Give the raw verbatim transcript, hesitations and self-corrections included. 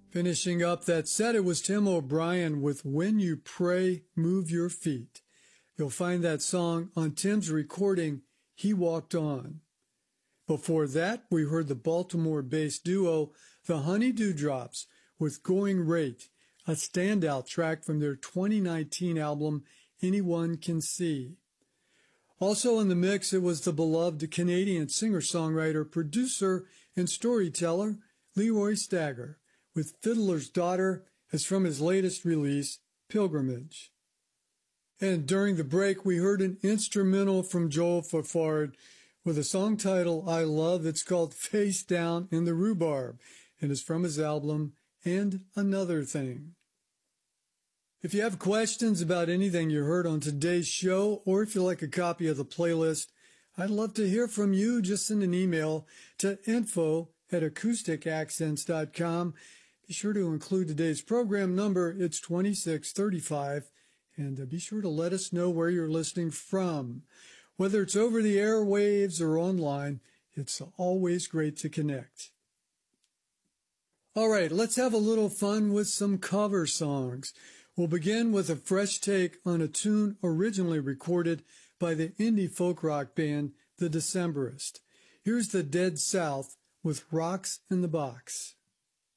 Finishing up that set, it was Tim O'Brien with When You Pray, Move Your Feet. You'll find that song on Tim's recording, He Walked On. Before that, we heard the Baltimore-based duo, the Honey Dewdrops, with Going Rate, a standout track from their twenty nineteen album, Anyone Can See. Also in the mix, it was the beloved Canadian singer-songwriter, producer, and storyteller, Leroy Stagger, with Fiddler's Daughter, as from his latest release, Pilgrimage. And during the break, we heard an instrumental from Joel Fafard with a song title I love. It's called Face Down in the Rhubarb, and is from his album, And Another Thing. If you have questions about anything you heard on today's show, or if you like a copy of the playlist, I'd love to hear from you. Just send an email to info at acoustic accents dot com. Be sure to include today's program number. It's twenty-six thirty-five. And be sure to let us know where you're listening from. Whether it's over the airwaves or online, it's always great to connect. All right, let's have a little fun with some cover songs. We'll begin with a fresh take on a tune originally recorded by the indie folk rock band The Decemberists. Here's the Dead South with Rocks in the Box.